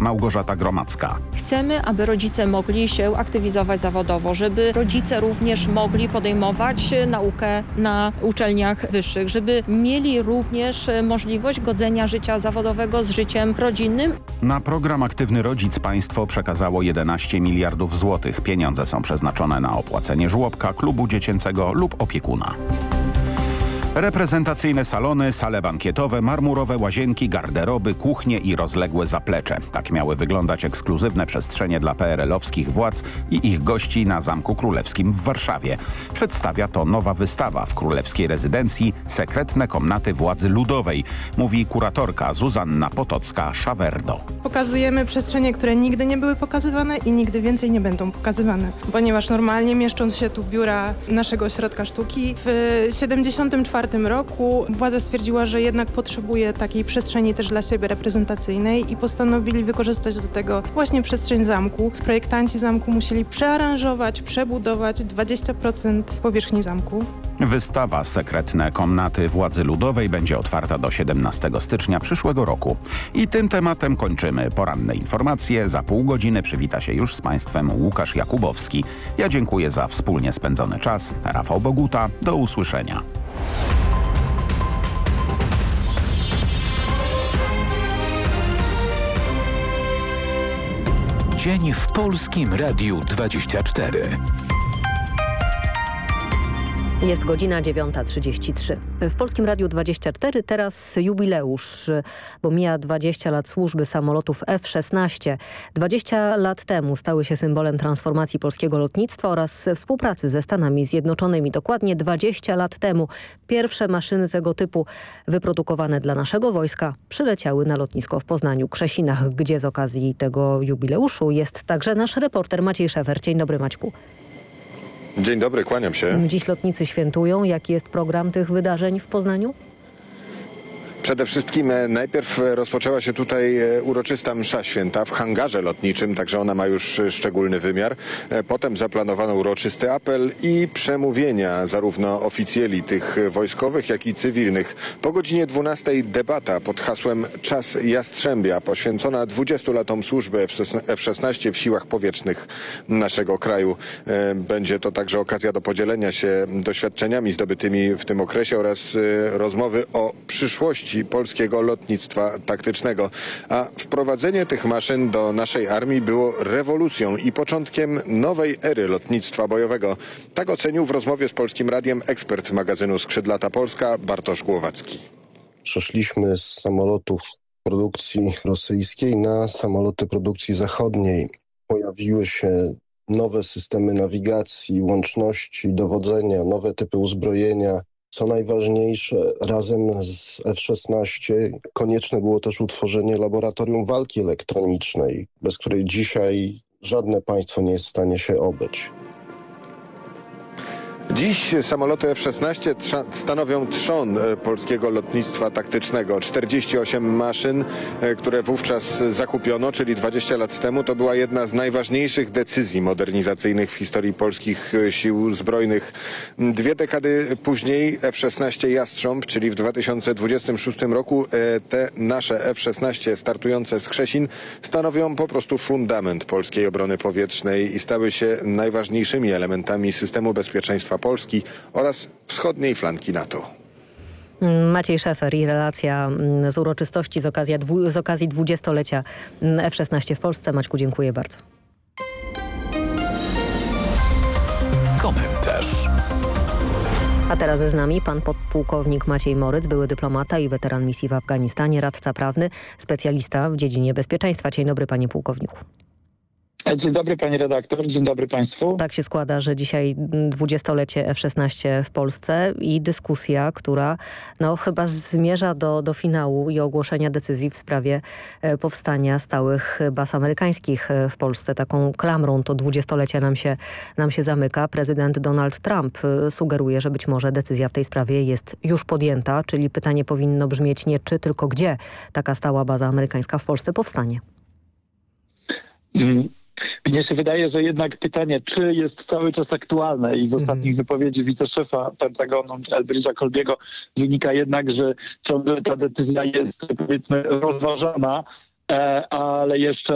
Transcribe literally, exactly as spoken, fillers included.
Małgorzata Gromacka. Chcemy, aby rodzice mogli się aktywizować zawodowo, żeby rodzice również mogli podejmować naukę na uczelniach wyższych, żeby mieli również możliwość godzenia życia zawodowego z życiem rodzinnym. Na program Aktywny Rodzic państwo przekazało jedenaście miliardów złotych. Pieniądze są przeznaczone na opłacenie żłobka, klubu dziecięcego lub opiekuna. Reprezentacyjne salony, sale bankietowe, marmurowe łazienki, garderoby, kuchnie i rozległe zaplecze. Tak miały wyglądać ekskluzywne przestrzenie dla P R L-owskich władz i ich gości na Zamku Królewskim w Warszawie. Przedstawia to nowa wystawa w królewskiej rezydencji Sekretne komnaty władzy ludowej, mówi kuratorka Zuzanna Potocka-Szawerdo. Pokazujemy przestrzenie, które nigdy nie były pokazywane i nigdy więcej nie będą pokazywane, ponieważ normalnie mieszczą się tu biura naszego ośrodka sztuki. W siedemdziesiątym czwartym roku władza stwierdziła, że jednak potrzebuje takiej przestrzeni też dla siebie reprezentacyjnej i postanowili wykorzystać do tego właśnie przestrzeń zamku. Projektanci zamku musieli przearanżować, przebudować dwadzieścia procent powierzchni zamku. Wystawa Sekretne komnaty władzy ludowej będzie otwarta do siedemnastego stycznia przyszłego roku. I tym tematem kończymy poranne informacje. Za pół godziny przywita się już z Państwem Łukasz Jakubowski. Ja dziękuję za wspólnie spędzony czas. Rafał Boguta. Do usłyszenia. Dzień w Polskim Radiu dwadzieścia cztery. Jest godzina dziewiąta trzydzieści trzy. W Polskim Radiu dwadzieścia cztery teraz jubileusz, bo mija dwadzieścia lat służby samolotów F szesnaście. dwadzieścia lat temu stały się symbolem transformacji polskiego lotnictwa oraz współpracy ze Stanami Zjednoczonymi. Dokładnie dwadzieścia lat temu pierwsze maszyny tego typu wyprodukowane dla naszego wojska przyleciały na lotnisko w Poznaniu-Krzesinach, gdzie z okazji tego jubileuszu jest także nasz reporter Maciej Szefer. Dzień dobry, Maćku. Dzień dobry, kłaniam się. Dziś lotnicy świętują. Jaki jest program tych wydarzeń w Poznaniu? Przede wszystkim najpierw rozpoczęła się tutaj uroczysta msza święta w hangarze lotniczym, także ona ma już szczególny wymiar. Potem zaplanowano uroczysty apel i przemówienia zarówno oficjeli tych wojskowych, jak i cywilnych. Po godzinie dwunastej debata pod hasłem Czas Jastrzębia, poświęcona dwudziestu latom służby F szesnaście w siłach powietrznych naszego kraju. Będzie to także okazja do podzielenia się doświadczeniami zdobytymi w tym okresie oraz rozmowy o przyszłości polskiego lotnictwa taktycznego. A wprowadzenie tych maszyn do naszej armii było rewolucją i początkiem nowej ery lotnictwa bojowego. Tak ocenił w rozmowie z Polskim Radiem ekspert magazynu Skrzydlata Polska Bartosz Głowacki. Przeszliśmy z samolotów produkcji rosyjskiej na samoloty produkcji zachodniej. Pojawiły się nowe systemy nawigacji, łączności, dowodzenia, nowe typy uzbrojenia. Co najważniejsze, razem z F szesnaście konieczne było też utworzenie laboratorium walki elektronicznej, bez której dzisiaj żadne państwo nie jest w stanie się obyć. Dziś samoloty F szesnaście stanowią trzon polskiego lotnictwa taktycznego. czterdzieści osiem maszyn, które wówczas zakupiono, czyli dwadzieścia lat temu, to była jedna z najważniejszych decyzji modernizacyjnych w historii polskich sił zbrojnych. Dwie dekady później F szesnaście Jastrząb, czyli w dwa tysiące dwudziestym szóstym roku te nasze F szesnaście startujące z Krzesin stanowią po prostu fundament polskiej obrony powietrznej i stały się najważniejszymi elementami systemu bezpieczeństwa Polski oraz wschodniej flanki NATO. Maciej Szefer i relacja z uroczystości z okazji, z okazji dwudziestolecia F szesnaście w Polsce. Maćku, dziękuję bardzo. Komentarz. A teraz z nami pan podpułkownik Maciej Moryc, były dyplomata i weteran misji w Afganistanie, radca prawny, specjalista w dziedzinie bezpieczeństwa. Dzień dobry, panie pułkowniku. Dzień dobry pani redaktor, dzień dobry państwu. Tak się składa, że dzisiaj dwudziestolecie F szesnaście w Polsce i dyskusja, która no, chyba zmierza do, do finału i ogłoszenia decyzji w sprawie powstania stałych baz amerykańskich w Polsce. Taką klamrą to dwudziestolecie nam się, nam się zamyka. Prezydent Donald Trump sugeruje, że być może decyzja w tej sprawie jest już podjęta, czyli pytanie powinno brzmieć nie czy, tylko gdzie taka stała baza amerykańska w Polsce powstanie. Mm. Mnie się wydaje, że jednak pytanie, czy jest cały czas aktualne i z ostatnich mm. wypowiedzi wiceszefa Pentagonu Elbridge'a Colbiego wynika jednak, że ciągle ta decyzja jest, powiedzmy, rozważana, e, ale jeszcze